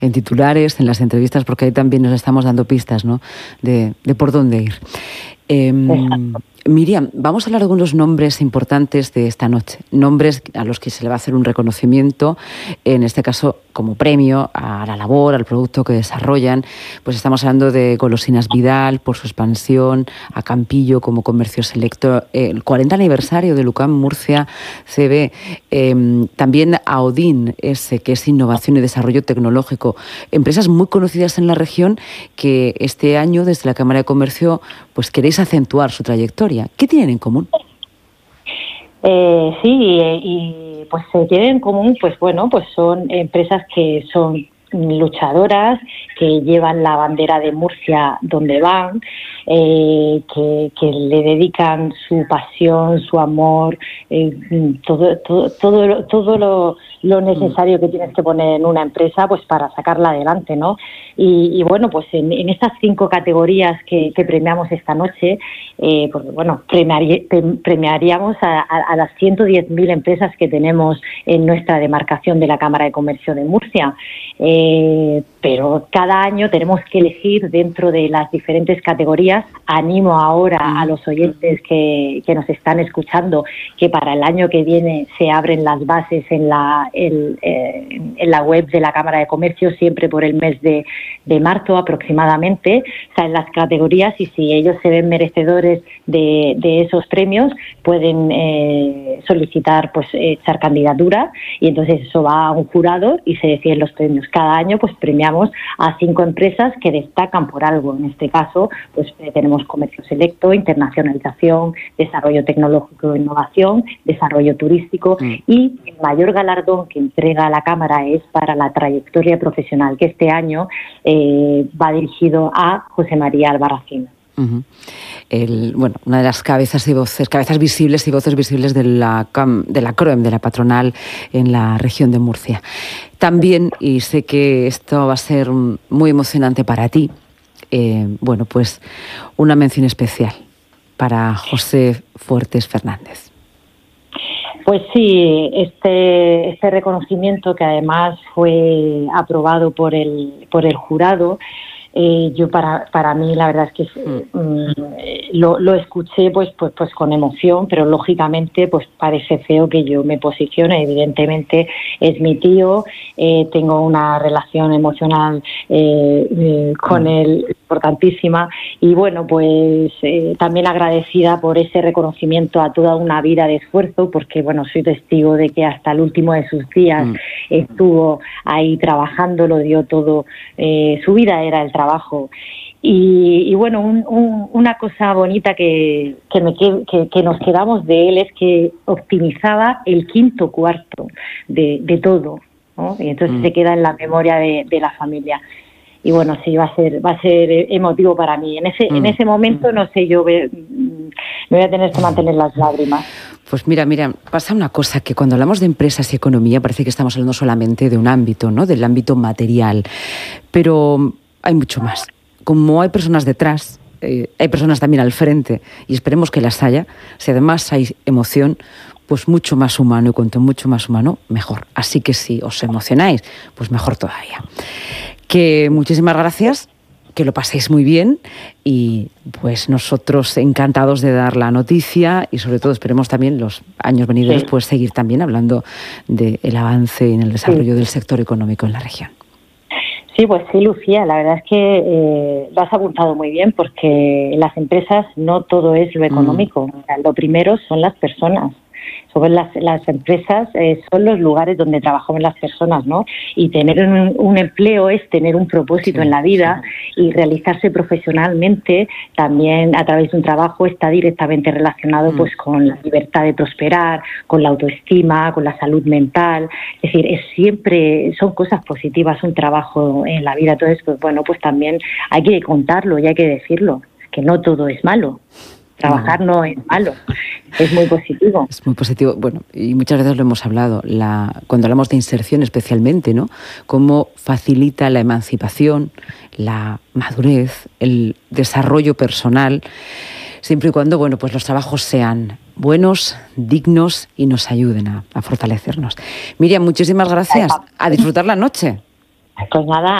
en titulares, en las entrevistas, porque ahí también nos estamos dando pistas, ¿no?, de por dónde ir. Miriam, vamos a hablar de algunos nombres importantes de esta noche, nombres a los que se le va a hacer un reconocimiento, en este caso como premio a la labor, al producto que desarrollan. Pues estamos hablando de Golosinas Vidal por su expansión, a Campillo como comercio selecto, el 40 aniversario de Lucam Murcia CB, también a Odin S, que es innovación y desarrollo tecnológico, empresas muy conocidas en la región que este año desde la Cámara de Comercio pues queréis acentuar su trayectoria. ¿Qué tienen en común? Y pues se tienen en común, pues bueno, pues son empresas que son luchadoras, que llevan la bandera de Murcia donde van, que le dedican su pasión, su amor, todo lo necesario que tienes que poner en una empresa pues para sacarla adelante, ¿no? Y bueno, pues en estas 5 categorías que premiamos esta noche, pues bueno, premiaríamos a las 110.000 empresas que tenemos en nuestra demarcación de la Cámara de Comercio de Murcia. Pero cada año tenemos que elegir dentro de las diferentes categorías. Animo ahora a los oyentes que nos están escuchando que para el año que viene se abren las bases en la web de la Cámara de Comercio, siempre por el mes de marzo aproximadamente, salen las categorías, y si ellos se ven merecedores de esos premios pueden solicitar, pues echar candidatura, y entonces eso va a un jurado y se deciden los premios. Cada año pues premiamos a 5 empresas que destacan por algo. En este caso pues tenemos comercio selecto, internacionalización, desarrollo tecnológico e innovación, desarrollo turístico, y el mayor galardón que entrega la Cámara es para la trayectoria profesional, que este año va dirigido a José María Albarracín. Una de las cabezas visibles y voces visibles de la CROEM, de la patronal en la región de Murcia. También, y sé que esto va a ser muy emocionante para ti, pues una mención especial para José Fuertes Fernández. Pues sí, este reconocimiento, que además fue aprobado por el jurado, para mí la verdad es que lo escuché pues con emoción, pero lógicamente pues parece feo que yo me posicione. Evidentemente es mi tío, tengo una relación emocional con él importantísima, y bueno, pues también agradecida por ese reconocimiento a toda una vida de esfuerzo, porque bueno, soy testigo de que hasta el último de sus días estuvo ahí trabajando, lo dio todo, su vida era el trabajo. Y bueno, una cosa bonita que nos quedamos de él es que optimizaba el quinto cuarto de todo, ¿no? Y entonces se queda en la memoria de la familia. Y bueno, sí, va a ser emotivo para mí. En ese momento, no sé, yo me voy a tener que mantener las lágrimas. Pues mira, pasa una cosa, que cuando hablamos de empresas y economía parece que estamos hablando solamente de un ámbito, ¿no?, del ámbito material, pero hay mucho más. Como hay personas detrás, hay personas también al frente, y esperemos que las haya. Si además hay emoción, pues mucho más humano, y cuanto mucho más humano, mejor. Así que si os emocionáis, pues mejor todavía. Que muchísimas gracias, que lo paséis muy bien, y pues nosotros encantados de dar la noticia, y sobre todo esperemos también los años venideros pues seguir también hablando del avance en el desarrollo del sector económico en la región. Sí, pues sí, Lucía, la verdad es que lo has apuntado muy bien, porque en las empresas no todo es lo económico. Lo primero son las personas. Las empresas son los lugares donde trabajamos las personas, ¿no? Y tener un empleo es tener un propósito en la vida, y realizarse profesionalmente también a través de un trabajo está directamente relacionado pues con la libertad de prosperar, con la autoestima, con la salud mental. Es decir, siempre son cosas positivas un trabajo en la vida. Entonces, pues bueno, pues también hay que contarlo y hay que decirlo, que no todo es malo. Trabajar no es malo, es muy positivo. Es muy positivo. Bueno, y muchas veces lo hemos hablado, cuando hablamos de inserción especialmente, ¿no?, cómo facilita la emancipación, la madurez, el desarrollo personal, siempre y cuando, bueno, pues los trabajos sean buenos, dignos y nos ayuden a fortalecernos. Miriam, muchísimas gracias. A disfrutar la noche. Pues nada,